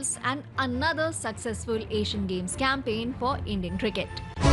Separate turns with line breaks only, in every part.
Games and another successful Asian Games campaign for Indian cricket.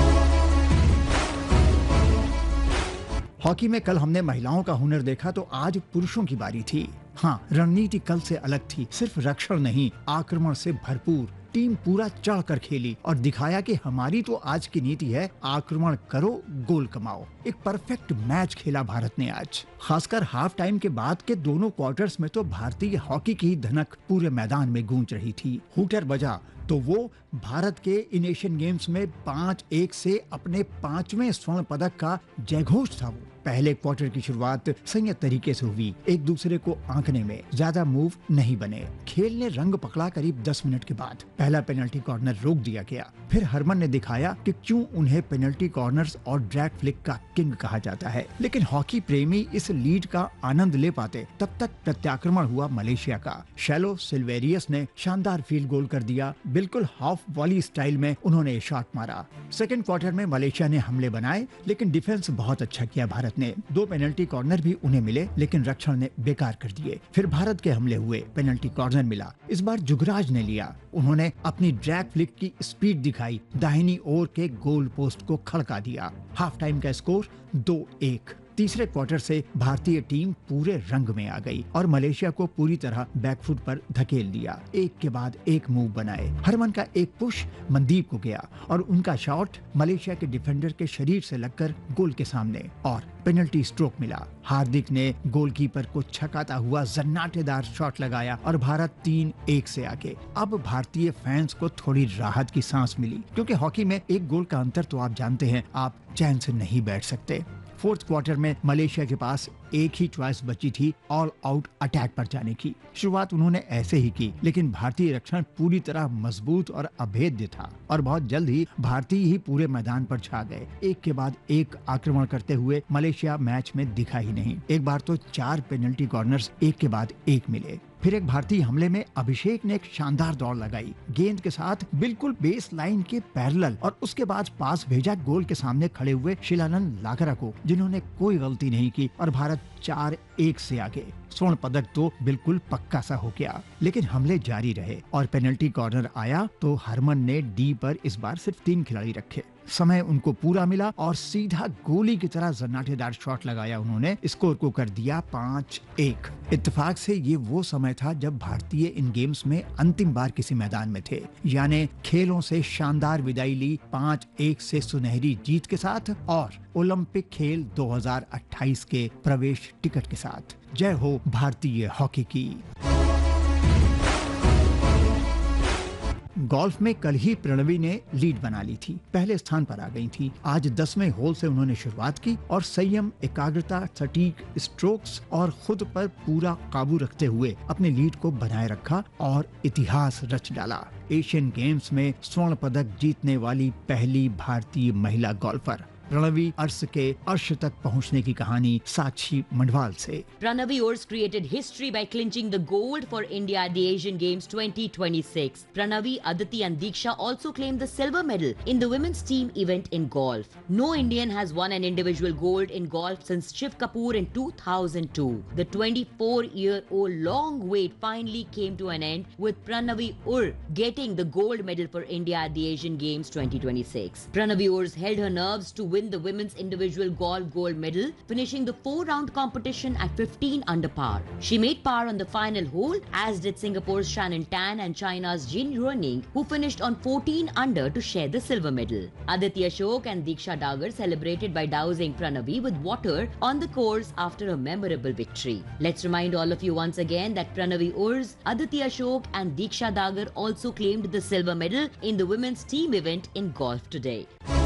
Hockey में कल हमने महिलाओं का हुनर देखा तो आज पुरुषों की बारी थी। हाँ, रणनीति कल से अलग थी। सिर्फ रक्षण नहीं, आक्रमण से भरपूर टीम पूरा चढ़कर खेली और दिखाया कि हमारी तो आज की नीति है, आक्रमण करो, गोल कमाओ। एक परफेक्ट मैच खेला भारत ने आज। खासकर हाफ टाइम के बाद के दोनों क्वार्टर्स में तो भारतीय हॉकी की धनक पूरे मैदान में गूंज रही थी। हूटर बजा तो वो भारत के इन एशियन गेम्स में 5-1 से अपने 5वें स्वर्ण पदक का जयघोष था। वो पहले क्वार्टर की शुरुआत संयत तरीके से हुई, एक दूसरे को आंकने में ज्यादा मूव नहीं बने। खेल ने रंग पकड़ा करीब 10 मिनट के बाद। पहला पेनल्टी कॉर्नर रोक दिया गया। फिर हरमन ने दिखाया कि क्यों उन्हें पेनल्टी कॉर्नर्स और ड्रैग फ्लिक का किंग कहा जाता है। लेकिन हॉकी प्रेमी इस लीड का आनंद ले पाते तब तक प्रत्याक्रमण हुआ मलेशिया का। शैलो सिल्वेरियस ने शानदार फील्ड गोल कर दिया। बिल्कुल हाफ वॉली स्टाइल में उन्होंने शॉट मारा। सेकंड क्वार्टर में मलेशिया ने हमले बनाए, लेकिन डिफेंस बहुत अच्छा किया भारत ने। 2 पेनल्टी कॉर्नर भी उन्हें मिले, लेकिन रक्षण ने बेकार कर दिए। फिर भारत के हमले हुए, पेनल्टी कॉर्नर मिला। इस बार जुगराज ने लिया। उन्होंने अपनी ड्रैग फ्लिक की स्पीड दिखाई, दाहिनी ओर के गोल पोस्ट को खड़का दिया। हाफ टाइम का स्कोर 2-1। तीसरे क्वार्टर से भारतीय टीम पूरे रंग में आ गई और मलेशिया को पूरी तरह बैकफुट पर धकेल दिया। एक के बाद एक मूव बनाए। हरमन का एक पुश मनदीप को गया और उनका शॉट मलेशिया के डिफेंडर के शरीर से लगकर गोल के सामने और पेनल्टी स्ट्रोक मिला। हार्दिक ने गोलकीपर को छकाता हुआ जन्नाटेदार शॉट लगाया और भारत 3-1 से आगे। अब भारतीय फैंस को थोड़ी राहत की सांस मिली, क्योंकि हॉकी में एक गोल का अंतर तो आप जानते हैं, आप चैन से नहीं बैठ सकते। फोर्थ क्वार्टर में मलेशिया के पास एक ही चॉइस बची थी, ऑल आउट अटैक पर जाने की। शुरुआत उन्होंने ऐसे ही की, लेकिन भारतीय रक्षण पूरी तरह मजबूत और अभेद्य था और बहुत जल्द ही भारतीय ही पूरे मैदान पर छा गए। एक के बाद एक आक्रमण करते हुए मलेशिया मैच में दिखा ही नहीं। एक बार तो 4 पेनल्टी कॉर्नर्स एक के बाद एक मिले। फिर एक भारतीय हमले में अभिषेक ने एक शानदार दौड़ लगाई, गेंद के साथ बिल्कुल बेस लाइन के पैरेलल, और उसके बाद पास भेजा गोल के सामने खड़े हुए शिलानंद लाकरा को, जिन्होंने कोई गलती नहीं की और भारत 4-1 से आगे। स्वर्ण पदक तो बिल्कुल पक्का सा हो गया, लेकिन हमले जारी रहे और पेनल्टी कॉर्नर आया तो हरमन ने डी पर इस बार सिर्फ 3 खिलाड़ी रखे। समय उनको पूरा मिला और सीधा गोली की तरह जन्नाटेदार शॉट लगाया उन्होंने। स्कोर को कर दिया 5-1। इत्तेफाक से ये वो समय था जब भारतीय इन गेम्स में अंतिम बार किसी मैदान में थे, यानी खेलों से शानदार विदाई ली 5-1 से सुनहरी जीत के साथ और ओलंपिक खेल 2028 के प्रवेश टिकट के साथ। जय हो भारतीय हॉकी की। गोल्फ में कल ही प्रणवी ने लीड बना ली थी, पहले स्थान पर आ गई थी। आज 10वें होल से उन्होंने शुरुआत की और संयम, एकाग्रता, सटीक स्ट्रोक्स और खुद पर पूरा काबू रखते हुए अपने लीड को बनाए रखा और इतिहास रच डाला। एशियन गेम्स में स्वर्ण पदक जीतने वाली पहली भारतीय महिला गोल्फर। प्रणवी अर्श के अर्श तक पहुंचने की कहानी साक्षी मंडवाल से।
Pranavi Urs created history by clinching the gold for India at the Asian Games 2026. Pranavi, Aditi and Diksha also claimed the silver medal in the women's team event in golf. No Indian has won an individual gold in golf since Shiv Kapoor in 2002. The 24-year-old long wait finally came to an end with Pranavi Urs getting the gold medal for India at the Asian Games 2026. Pranavi Urs held her nerves to win the women's individual golf gold medal, finishing the 4-round competition at 15 under par. She made par on the final hole, as did Singapore's Shannon Tan and China's Jin Ruoning, who finished on 14 under to share the silver medal. Aditi Ashok and Diksha Dagar celebrated by dousing Pranavi with water on the course after a memorable victory. Let's remind all of you once again that Pranavi Urs, Aditi Ashok and Diksha Dagar also claimed the silver medal in the women's team event in golf today.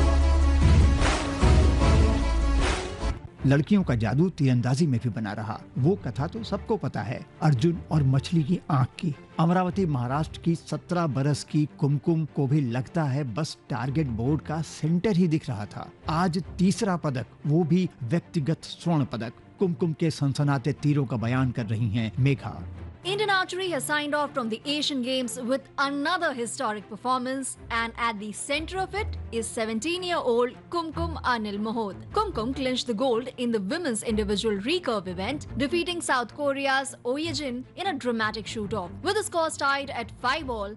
लड़कियों का जादू तीरंदाजी में भी बना रहा। वो कथा तो सबको पता है, अर्जुन और मछली की आंख की। अमरावती महाराष्ट्र की 17 बरस की कुमकुम को भी लगता है बस टारगेट बोर्ड का सेंटर ही दिख रहा था। आज तीसरा पदक, वो भी व्यक्तिगत स्वर्ण पदक। कुमकुम के सनसनाते तीरों का बयान कर रही हैं Megha.
Indian archery has signed off from the Asian Games with another historic performance, and at the center of it is 17-year-old Kumkum Anil Mohod. Kumkum clinched the gold in the women's individual recurve event, defeating South Korea's Oh Ye-jin in a dramatic shoot-off. With the scores tied at 5-all,